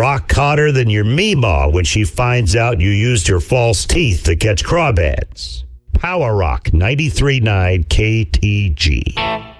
rock hotter than your Meemaw when she finds out you used her false teeth to catch crawdads. Power Rock 93.9 KTG.